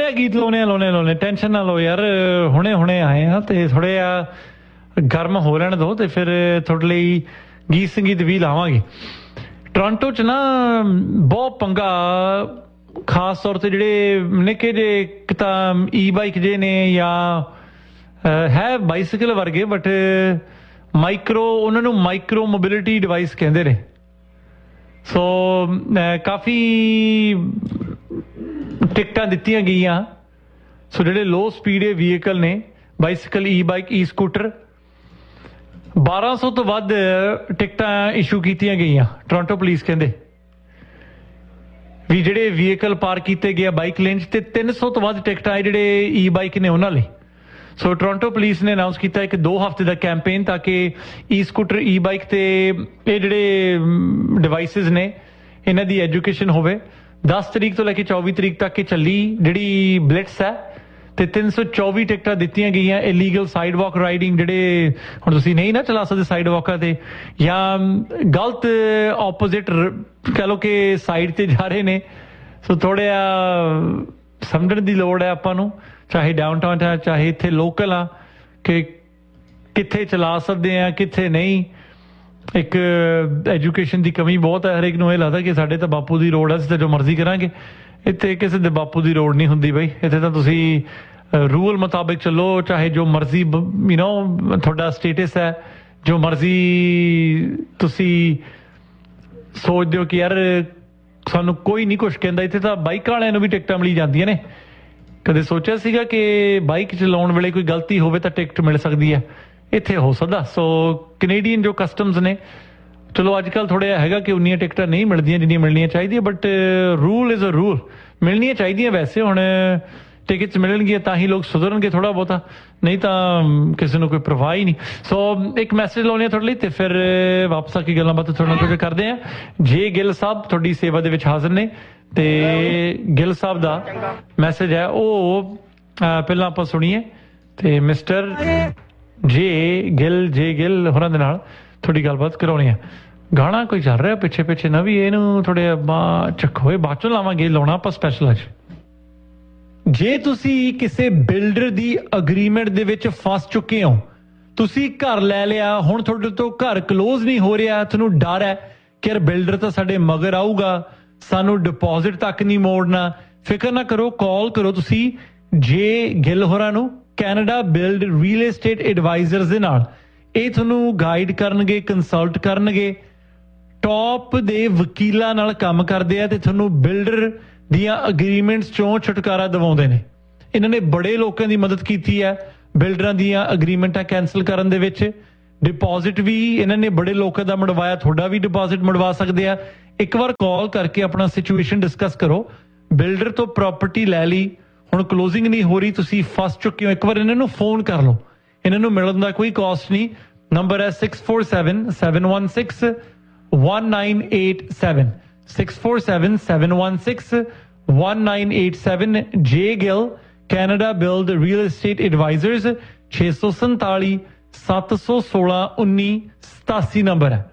जिहा गीत लाने टेंशन ना लो यार, हुणे हुणे आए हैं तो थोड़े गर्म हो लेने दो तो फिर थोड़े लिए गीत संगीत भी लावांगे। टोरंटो च ना बहुत पंगा, खास तौर पर जिहड़े निक्के जे ई बाइक जे ने या है बाइसिकल वर्गे बट माइक्रो, उन्होंने माइक्रो मोबिलिटी डिवाइस कहते ने। सो काफ़ी टिकटां दित्तियां गईयां। सो जिहड़े लो स्पीड व्हीकल ने, बाइसिकल, ई बाइक, ई स्कूटर, 1200 तो वध टिकटां इशू कीतियां गईयां। टोरंटो पुलिस कहते भी जिहड़े व्हीकल पार्क किए गए बाइक लेन ते 300 तो वध टिकटां जिहड़े ई बाइक ने उन्हां लई। सो टोरंटो पुलिस ने अनाउंस किया एक 2 हफ्ते का कैंपेन ताकि ई स्कूटर, ई बाइक ते ये जिहड़े डिवाइसिस ने इन्हां दी एजुकेशन होवे। 10 तरीक तो लैके 24 तरीक तक चली जिहड़ी ब्लिट्स है ते 324 टिकटां दित्तियां गईयां। इलीगल साइड वॉक राइडिंग, जिहड़े हुण तुसीं नहीं ना चला सकदे साइड वॉकां ते, या गलत ऑपोजिट कह लो कि साइड ते जा रहे ने। सो थोड़ा समझण दी लोड़ है आपां नूं, चाहे डाउनटाउन है चाहे इत्थे लोकल आ, कि कित्थे चला सकते हैं कित्थे नहीं। एक एजुकेशन की कमी बहुत है, हरेक नूं इह लगदा कि साडे तां बापू दी रोड है, असीं तां जो मर्जी करांगे। इत्थे किसी दे बापू दी रोड नहीं हुंदी बई, इत्थे तां तुसीं रूल मुताबिक चलो, चाहे जो मर्जी यू नो तुहाडा स्टेटस है, जो मर्जी तुसीं सोचदे हो कि यार सानूं कोई नहीं कुछ कहंदा। इत्थे तां बाइक वालिआं नूं भी टिकटां मिली जांदियां ने। कदे सोचा सीगा कि बाइक चलाउण वेले कोई गलती होवे तां टिकट मिल सकदी है, इत्थे हो सकदा। सो कनेडियन जो कस्टम्स ने, चलो अजकल थोड़ा हैगा कि उन्नियां टिकटां नहीं मिलदियां जिन्नियां मिलनियां चाहिदियां, but rule is a rule, मिलनियां चाहिदियां। वैसे हुण टिकट्स मिलणगियां तां ही लोग सुधरनगे थोड़ा बहुता, नहीं तां किसी नूं कोई परवाह ही नहीं। सो एक मैसेज लाउने थोड़े लिए ते फिर वापस आके गल्लां बातां थोड़े नाल करदे हैं। जे गिल साहब थोड़ी सेवा दे विच हाज़र ने ते गिल साहब दा मैसेज है ਉਹ ਪਹਿਲਾਂ ਆਪਾਂ ਸੁਣੀਏ ਤੇ ਮਿਸਟਰ ਜੇ ਗਿਲ ਹੋਰਾਂ ਦੇ ਨਾਲ ਥੋੜੀ ਗੱਲਬਾਤ ਕਰਾਉਣੀ ਆ। ਗਾਣਾ ਕੋਈ ਚੱਲ ਰਿਹਾ ਪਿੱਛੇ ਪਿੱਛੇ ਨਾ ਵੀ ਇਹਨੂੰ ਥੋੜੇ ਚੱਕੋ, ਬਾਅਦ ਚੋਂ ਲਾਵਾਂਗੇ, ਲਾਉਣਾ ਆਪਾਂ ਸਪੈਸ਼ਲ ਅੱਜ। ਜੇ ਤੁਸੀਂ ਕਿਸੇ ਬਿਲਡਰ ਦੀ ਅਗਰੀਮੈਂਟ ਦੇ ਵਿੱਚ ਫਸ ਚੁੱਕੇ ਹੋ, ਤੁਸੀਂ ਘਰ ਲੈ ਲਿਆ, ਹੁਣ ਤੁਹਾਡੇ ਤੋਂ ਘਰ ਕਲੋਜ਼ ਨਹੀਂ ਹੋ ਰਿਹਾ, ਤੁਹਾਨੂੰ ਡਰ ਹੈ ਕਿ ਯਾਰ ਬਿਲਡਰ ਤਾਂ ਸਾਡੇ ਮਗਰ ਆਊਗਾ, ਸਾਨੂੰ ਡਿਪੋਜ਼ਿਟ ਤੱਕ ਨਹੀਂ ਮੋੜਨਾ, ਫਿਕਰ ਨਾ ਕਰੋ, ਕਾਲ ਕਰੋ ਤੁਸੀਂ ਜੇ ਗਿੱਲ ਹੋਰਾਂ ਨੂੰ, Canada build real estate advisers ਦੇ ਨਾਲ। ਇਹ ਤੁਹਾਨੂੰ ਗਾਈਡ ਕਰਨਗੇ, ਕੰਸਲਟ ਕਰਨਗੇ, ਟੌਪ ਦੇ ਵਕੀਲਾਂ ਨਾਲ ਕੰਮ ਕਰਦੇ ਆ ਤੇ ਤੁਹਾਨੂੰ ਬਿਲਡਰ ਦੀਆਂ ਅਗਰੀਮੈਂਟਸ ਚੋਂ ਛੁਟਕਾਰਾ ਦਿਵਾਉਂਦੇ ਨੇ। ਇਹਨਾਂ ਨੇ ਬੜੇ ਲੋਕਾਂ ਦੀ ਮਦਦ ਕੀਤੀ ਹੈ ਬਿਲਡਰਾਂ ਦੀਆਂ ਅਗਰੀਮੈਂਟਾਂ ਕੈਂਸਲ ਕਰਨ ਦੇ ਵਿੱਚ। ਡਿਪੋਜ਼ਿਟ ਵੀ ਇਹਨਾਂ ਨੇ ਬੜੇ ਲੋਕਾਂ ਦਾ ਮੜਵਾਇਆ, ਤੁਹਾਡਾ ਵੀ ਡਿਪੋਜ਼ਿਟ ਮੜਵਾ ਸਕਦੇ ਆ। ਇੱਕ ਵਾਰ ਕਾਲ ਕਰਕੇ ਆਪਣਾ ਸਿਚੁਏਸ਼ਨ ਡਿਸਕਸ ਕਰੋ। ਬਿਲਡਰ ਤੋਂ ਪ੍ਰਾਪਰਟੀ ਲੈ ਲਈ, ਹੁਣ ਕਲੋਜ਼ਿੰਗ ਨਹੀਂ ਹੋ ਰਹੀ, ਤੁਸੀਂ ਫਸ ਚੁੱਕੇ ਹੋ, ਇੱਕ ਵਾਰ ਇਹਨਾਂ ਨੂੰ ਫੋਨ ਕਰ ਲਓ। ਇਹਨਾਂ ਨੂੰ ਮਿਲਣ ਦਾ ਕੋਈ ਕਾਸਟ ਨਹੀਂ। ਨੰਬਰ ਹੈ 6477161987 6477161987। ਜੇ Gill Canada build real estate advisers 647 716 1987 number ਹੈ।